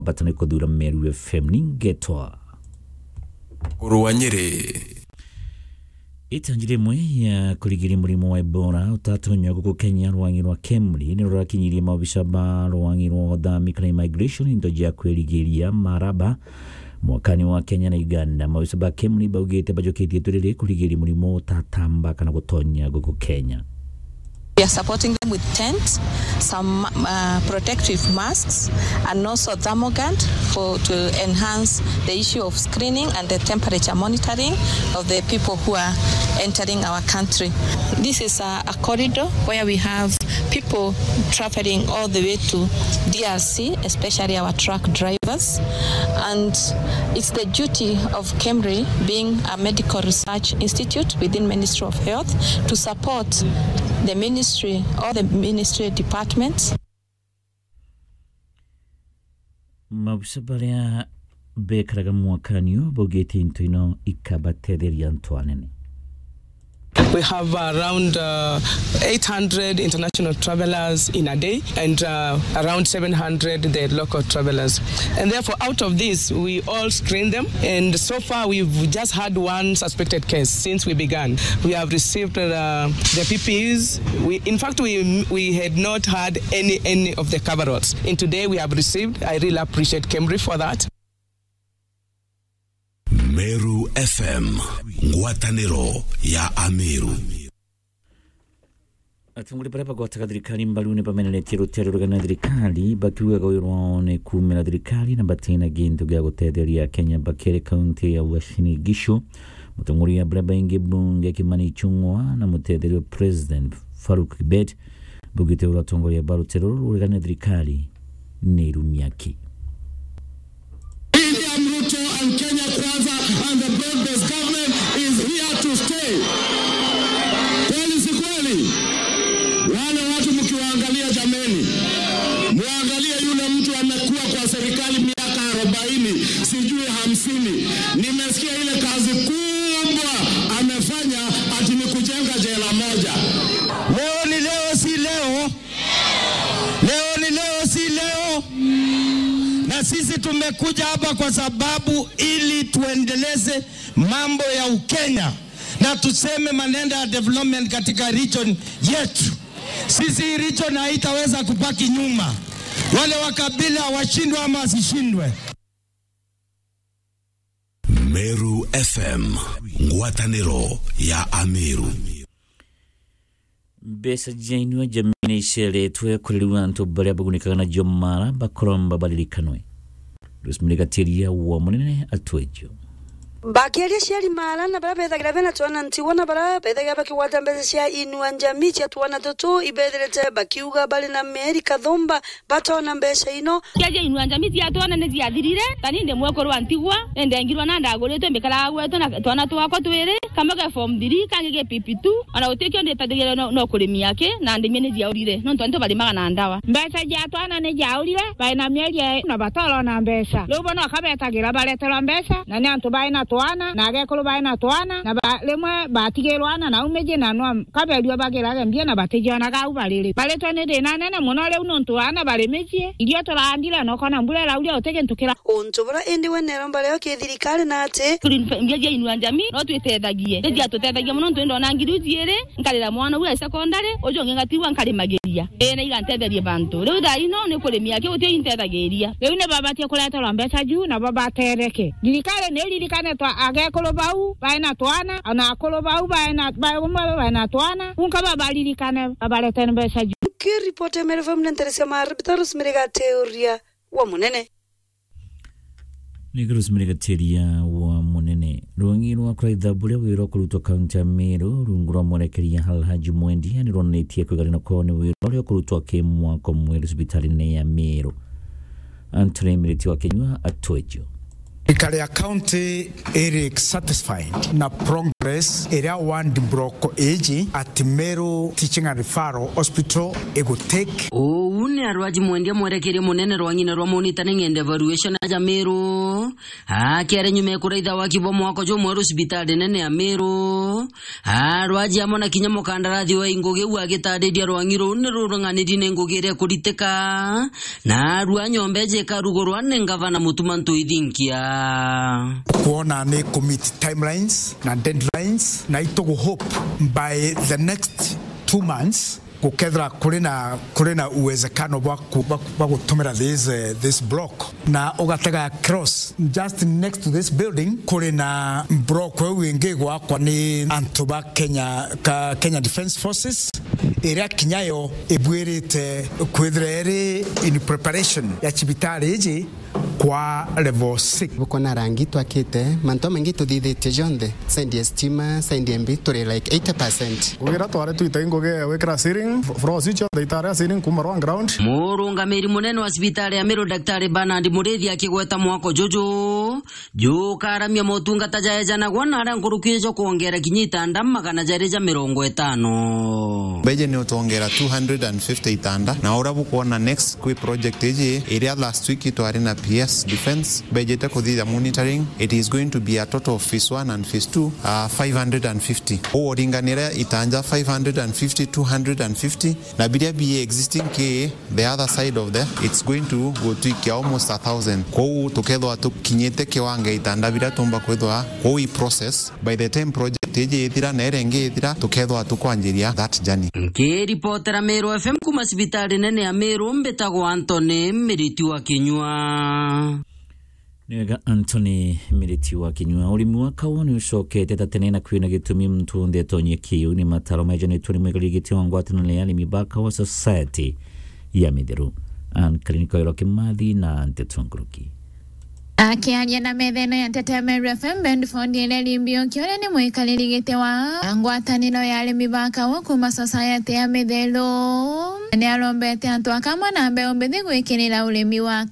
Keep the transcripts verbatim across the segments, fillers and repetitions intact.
batane kodura Meru F M ningetwa Uruwanyere Itanjire mwe ya kuligiri murimo wa Ebola utatonya guko Kenya rwangi rwa Kemri ni rurakinyiriye mabisha ba rwangi rwa Dami Crime Migration indoja kweligiria maraba mwakani wa Kenya na Uganda mabisha ba Kemri baugete bajoketi turere kuligiri murimo tatamba kana gutonya guko Kenya. We are supporting them with tents, some uh, protective masks, and also thermogant for to enhance the issue of screening and the temperature monitoring of the people who are entering our country. This is a, a corridor where we have people traveling all the way to D R C, especially our truck drivers. And it's the duty of KEMRI, being a medical research institute within Ministry of Health, to support the ministry or the ministry departments. Mabsabalia bekraga mwakaniyo bogeti intuino ikabatederi Antoine. We have around uh, eight hundred international travelers in a day and uh, around seven hundred the local travelers. And therefore, out of this, we all screen them. And so far, we've just had one suspected case since we began. We have received uh, the P P Es. We, in fact, we we had not had any any of the coveralls. And today, we have received. I really appreciate KEMRI for that. Meru F M ngwataniro ya Ameru Atunguli parapa kwa takadrikali mbalune pamenele tiro tero ganadrikali bakiwa gawirone kumela drikali na batina gintu gago tederi ya Kenya Bakere County ya Washini Gishu mutunguri ya braba inge bunge Kimani Chungwa na mutederi President Faruk Kibet bugite uratongo ya baru tero ganadrikali Neru Miaki. And Kenya Kwanza and the broad-based government is here to stay. Kweli si kweli? Wale watu mkiwaangalia jameni, muangalie yule mtu amekuwa kwa serikali miaka arobaini, sijui hamsini. Nimesikia ile kazi kubwa amefanya ati ni kujenga jela moja. Leo ni leo si leo. Leo ni leo si leo. Na sisi tumekuja hapa kwa sababu ili tuendeleze mambo ya Ukenya na tuseme manenda ya development katika region yetu. Sisi region haitaweza kupaki nyuma. Wale wakabila washindwe ama wasishindwe. Meru F M ngwataniro ya Ameru. Besa jainwa jamini shere tuwe kuliwa anto bari abagunika na jomara bakoromba balilikanwe. Rusmilika tiria wa munene atwejo. Bakiaria shari mala na bara beta grave tuana ntiwana bara beta gaba kiwata mbele sia inua njami cha tuana toto ibederete bakiuga bali na Amerika dhomba batona mbesha ino yaje inua njami ya tuana ne ziadirire tani nde mwoko rwa ntigwa ende ngirwa na ndagore to mbekala gwe to na tuana to akwa twere kamaga form diri kangege pipitu ana utekyo nde tadegere no, no kulimi yake na ndemye ne ziaurire no tonto bali maga na ndawa mbesha ya tuana ne ziaurire bai na mieli na batolo na mbesha lobo no kabeta gira baletera mbesha na nyanto bai na tuana na gekolo baina tuana na ba lemwe batigerwana na umeje na no kabelwa bageraga mbia na batejana ga ubalele baletone de nane na monole uno tuana balemeje ilio tolandira no kona mbule la uli otege ntukira ontobora ende wenero mbale okethirikale nate ngeje inwa njami no twitedagie ngeje atutedagie muno ntendo na ngiruziere nkalira mwana we secondary ojonge ngatiwa nkali mageria ene igantedarie bantu leo dai no ne kole miake ote intedageria leo ne baba tie kuleta lambesa juu na baba tereke dirikale ne lirikane to agekolo bau baina tuana ana akolo bau baina baina baina tuana unkaba balirikane abaleten besa juu kiripote merefam nenteresa marbitarus merega teoria wa munene Nigarus merega teoria wa munene ruangiro wa kraitha bule wiro kuluto county ya Meru rungura mwerekeria Alhaji Mwendi ani ronetie kugarina kone wiro kuluto kemwa kwa mwere hospitali ne ya Meru Anthony Militi wa Kenya atwejo Ikaria County Eric satisfied na prong press area one Broko age at Meru Teaching and Referral Hospital ego take. Oh, une arwaji mwendia mwerekere munene rwangina rwa monitoring and evaluation aja Meru. Ha kere nyume kuraitha wakibomo wako jo mweru hospitali nene ya Meru. Ha rwaji amona kinyamo kandarathi wa ingoge uagetadedia rwangiro unero rwanganidi nengogere kuriteka. Na rwanyombeje karugo rwane ngavana mutumanto idinkia. Kuona ne commit timelines na deadlines na itogo hope by the next two months kukethra kurina kurina uwezekano wa kutumira this uh, this block na ugatega cross just next to this building kurina block wingegwa kwa ni Antoba Kenya ka Kenya Defence Forces area kinyayo ebwirite kwethrere in preparation ya chibitari iji kwa level six bukona rangi twakite manto mengi tudithite jonde sendi estima sendi mbi tore like eighty percent ugira tware tuite ngoge wekra siring frosicho daitare siring kumaro ground murunga meri munene wa hospitali ya Meru daktari Bernard Murethi akigweta mwako jojo jo karamia motungata jaeja na gwana ara nkurukijo kuongera kinyita ndama kana jareja mirongo itano beje ni utongera two hundred fifty itanda na urabu kuona next kwi project eje area last week tware na P S Defense budget kuthitha monitoring. It is going to be a total of phase one and phase two uh, five hundred fifty o ringanira itanja five hundred fifty two hundred fifty na bidia be existing ke the other side of there it's going to go to almost a thousand ko tokethwa tukinyete kiwanga itanda bira tumba kwethwa ko i process by the time project eje ithira na erenge ithira tukethwa tukwanjiria that journey. Ke reporter Meru F M kuma hospitali nene ya Meru mbetago Anthony Miriti wa Kinyua. Nega Anthony Miriti wa Kinyua uri mwaka woni ushokete tatenena kwina gitumi mtu ndetonye kiu ni mataro majane turi mwegali giti wangwatana leali mibaka wa society ya Mideru an kliniko yoke madhi na antetongruki. Akiaria na metheno ya Tete Meru F M bend fondi ele mbio kione ni mwikalili gite wa ngwataniro ya ale mibaka wa kuma society ya Midelo ni alombete antu akamwa na mbe ombethe gwikirira urimi wa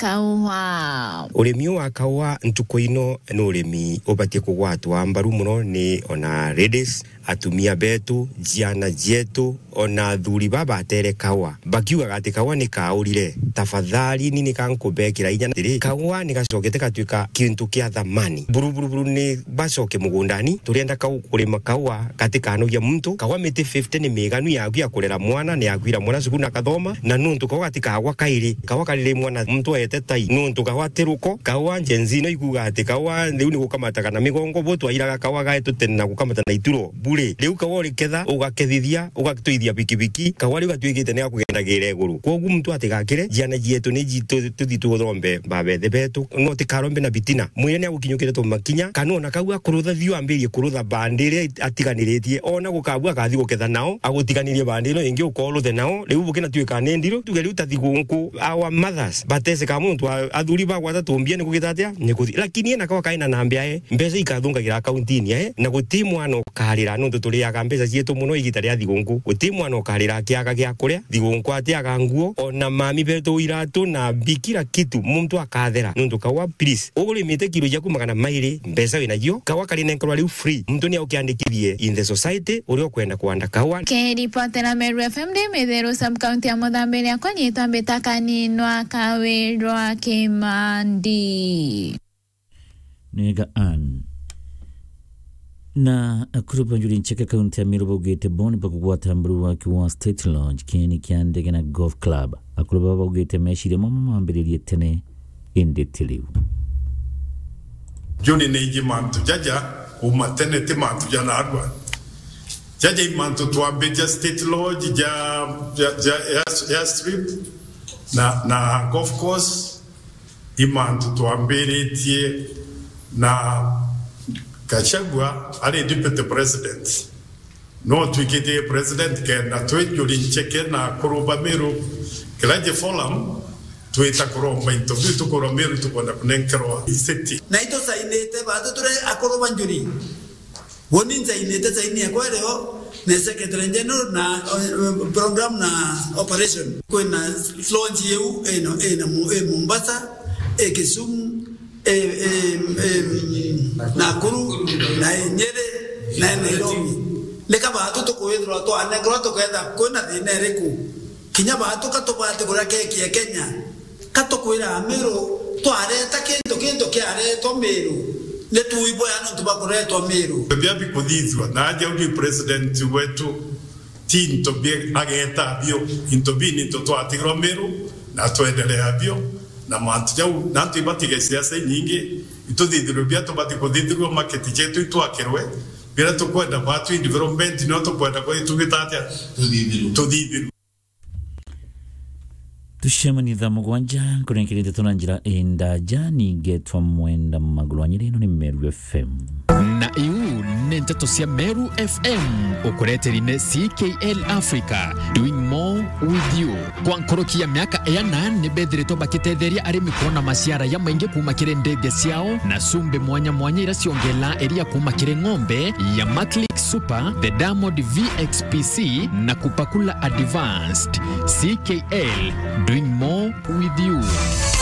kaua urimi wa kaua ntuko ino no urimi obatie kugwatwa mbaru muno ni ona ladies atumia betu jiana jetu ona thuri baba tere kaua bakiwa gati kaua ni kaurire tafadhali nini kankubekira inya ndiri kaua ni gacokete katuika kintu kia thamani buru buru buru ni bacoke mugundani turienda kau kurima kaua katika anogia mtu kaua miti fifty ni miganu ya kuya kurera mwana ni akwira mwana sukuna kathoma na nuntu kaua katika kaua kairi kaua kalire mwana mtu ete tai nuntu kaua teruko kaua njenzino ikuga ati kaua riu ni gukamata kana migongo botu airaga kaua gaetu tena gukamata na ituro bure riu kaua riketha ugakethithia ugatuithia bikibiki kaua riu gatwikite ne akugenda gire iguru kogu mtu atigakire jiana jietu ni jitu tuthitu thombe babethe betu no tikarombe na bitina mwene agukinyukire to makinya kanona kaua kurutha thiu ambirie kurutha bandire atiganiritie ona gukabua gathi guketha nao agutiganirie bandiro ingi ukoruthe nao riu bukina tuika nendiro tugeri utathiguku our mothers batese ka muntu athuri bagwata tumbie ni kugitatia ni kuthi lakini ena kaua kaina na mbia mbesa ikathungagira akaunti-ini eh na gutimwa no karira nundu turiaga mbesa cietu muno igita ria thigunku gutimwa no karira kiaga gia kuria thigunku atiaga nguo ona mami betu iratu na bikira kitu muntu akathera nundu kaua please uguri mite kilo yaku magana mairi mbesa wina yo kaua kalina nkoro riu free muntu ni ukiandikithie in the society uri okwenda kuanda kaua ke reporter na Meru F M de Midero sub county ya Mudambere akwanyita mbetakani no kawirwa Kimandi nega an na akurupa njuri ncheke kaunti ya Meru bugete boni bakugwata mburu wa kiwa State Lodge keni kiandege na golf club akurupa bugete meshire mama mambiririe tene inde tiliu juni neji mantu jaja umatene te mantu jana adwa jaja imantu tuambeja State Lodge ja ja, ja air strip na na golf course imantu tuambere tie na Kachagwa ale deputy president no tuikete president ke na tuijuri ncheke na kuruba Meru kilaje forum tuita kuruba into bitu kuruba Meru tukona kunenkero city na ito sainete bado ture akuruba njuri woni sainete saini kwa leo na secretary general na program na operation kuna launch yeu eno eno Mombasa e Kisumu eh eh Nakuru na Nyeri na Nairobi leka ba tu to ko edro to ane gro to kenda ko na dine reku kinya ba tu ka to ba te gora ke ke Kenya ka to ko ira Meru to are ta kendo kendo ke are to Meru le tu ibo ya no to ba ko re to Meru bia bi ko dizwa na ja uli president wetu tinto bi ageta bio into bini to to atigro Meru na to endelea bio na mantu jau na to ibati siasa nyingi ito didiro bia to bati ko didiro market chetu itu akerwe bia to kwenda batu development no to kwenda ko itu gitatia to didiro to didiro tushemanitha mugwanja kurenkirite tunanjira endaja nigetwa mwenda magulwanyire ino ni Meru F M na iu nentato cia Meru F M ukureterine C K L Africa doing more with you kwa nkoroki ya miaka eyana ni bedhire bakitetheria arimi kuona masiara ya maingi kumakire ndege ciao na sumbe mwanya mwanya ira ciongela eria kumakire ng'ombe ya Maclick Super, the Diamond V X P C na kupakula Advanced. C K L doing more with you.